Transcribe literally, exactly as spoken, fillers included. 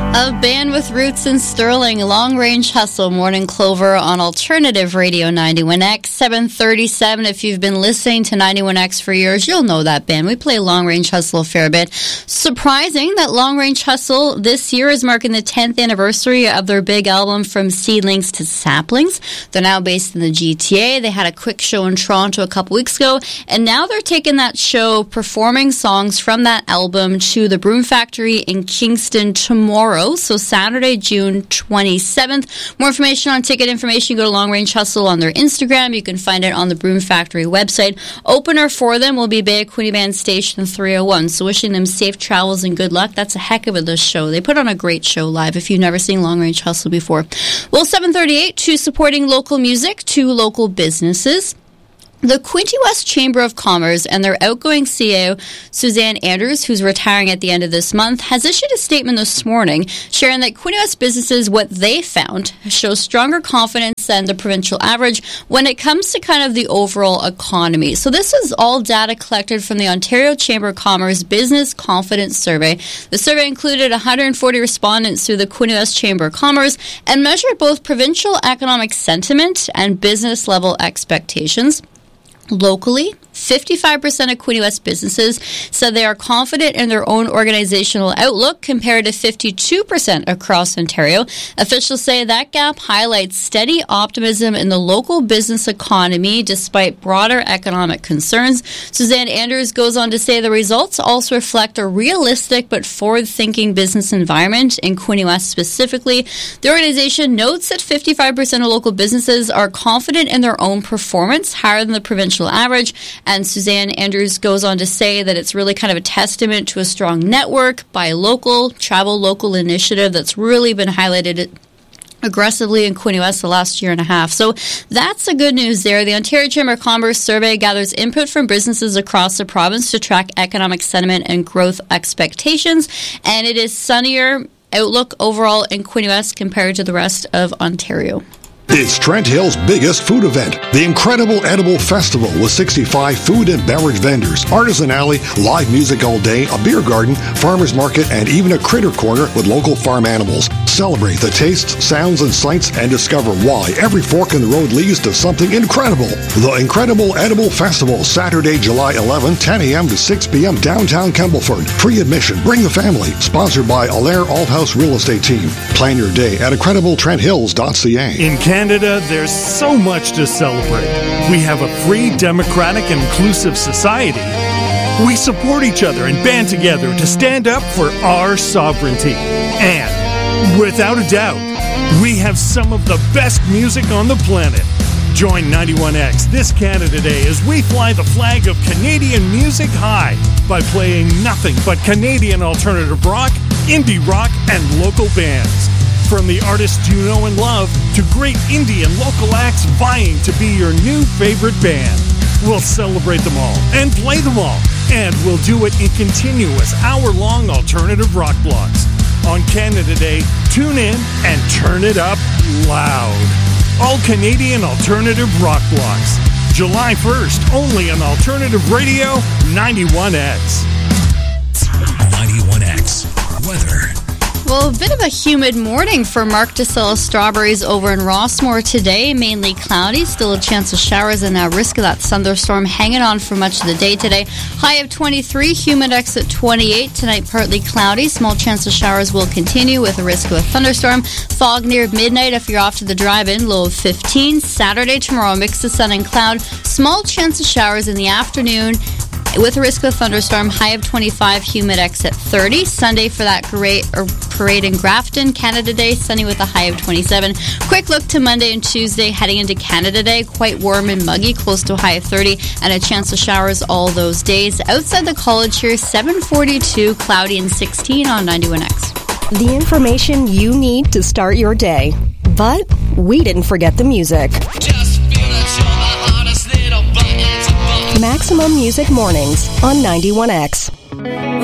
A band with roots in Sterling, Long Range Hustle, Morning Clover on Alternative Radio ninety-one X, seven thirty-seven. If you've been listening to ninety-one X for years, you'll know that band. We play Long Range Hustle a fair bit. Surprising that Long Range Hustle this year is marking the tenth anniversary of their big album From Seedlings to Saplings. They're now based in the G T A. They had a quick show in Toronto a couple weeks ago, and now they're taking that show, performing songs from that album to the Broom Factory in Kingston tomorrow. So Saturday, June twenty-seventh. More information on ticket information, go to Long Range Hustle on their Instagram. You can find it on the Broom Factory website. Opener for them will be Bay of Quinte Band Station three oh one. So wishing them safe travels and good luck. That's a heck of a show. They put on a great show live if you've never seen Long Range Hustle before. Well, seven thirty-eight, to supporting local music, to local businesses. The Quinte West Chamber of Commerce and their outgoing C E O, Suzanne Andrews, who's retiring at the end of this month, has issued a statement this morning sharing that Quinte West businesses, what they found, show stronger confidence than the provincial average when it comes to kind of the overall economy. So this is all data collected from the Ontario Chamber of Commerce Business Confidence Survey. The survey included one hundred forty respondents through the Quinte West Chamber of Commerce and measured both provincial economic sentiment and business level expectations. Locally, fifty-five percent of Quinte West businesses said they are confident in their own organizational outlook compared to fifty-two percent across Ontario. Officials say that gap highlights steady optimism in the local business economy despite broader economic concerns. Suzanne Andrews goes on to say the results also reflect a realistic but forward-thinking business environment in Quinte West specifically. The organization notes that fifty-five percent of local businesses are confident in their own performance, higher than the provincial average. And Suzanne Andrews goes on to say that it's really kind of a testament to a strong network, buy local, travel local initiative that's really been highlighted aggressively in Quinte West the last year and a half. So that's the good news there. The Ontario Chamber of Commerce survey gathers input from businesses across the province to track economic sentiment and growth expectations. And it is sunnier outlook overall in Quinte West compared to the rest of Ontario. It's Trent Hill's biggest food event, the Incredible Edible Festival with sixty-five food and beverage vendors, artisan alley, live music all day, a beer garden, farmer's market, and even a critter corner with local farm animals. Celebrate the tastes, sounds, and sights and discover why every fork in the road leads to something incredible. The Incredible Edible Festival, Saturday, July eleventh, ten a.m. to six p.m. downtown Campbellford. Free admission. Bring the family. Sponsored by Allaire Althouse Real Estate Team. Plan your day at incredible trent hills dot c a. In Canada, there's so much to celebrate. We have a free, democratic, and inclusive society. We support each other and band together to stand up for our sovereignty. And, without a doubt, we have some of the best music on the planet. Join ninety-one X this Canada Day as we fly the flag of Canadian music high by playing nothing but Canadian alternative rock, indie rock, and local bands. From the artists you know and love to great indie and local acts vying to be your new favorite band. We'll celebrate them all and play them all. And we'll do it in continuous hour-long alternative rock blocks. On Canada Day, tune in and turn it up loud. All Canadian alternative rock blocks. July first, only on Alternative Radio ninety-one X. ninety-one X. Weather. Well, a bit of a humid morning for Mark to sell strawberries over in Rossmore today. Mainly cloudy, still a chance of showers and a risk of that thunderstorm hanging on for much of the day today. High of twenty-three, Humidex at twenty-eight. Tonight, partly cloudy. Small chance of showers will continue with a risk of a thunderstorm. Fog near midnight if you're off to the drive-in, low of fifteen. Saturday, tomorrow, mix of sun and cloud. Small chance of showers in the afternoon with a risk of a thunderstorm. High of twenty-five, Humidex at thirty. Sunday for that great or parade in Grafton, Canada Day, sunny with a high of twenty-seven. Quick look to Monday and Tuesday heading into Canada Day, quite warm and muggy, close to a high of thirty, and a chance of showers all those days. Outside the college here, seven forty-two, cloudy and sixteen on ninety-one X. The information you need to start your day. But we didn't forget the music. Just feel it, you're the hardest little button to button. Maximum Music Mornings on ninety-one X.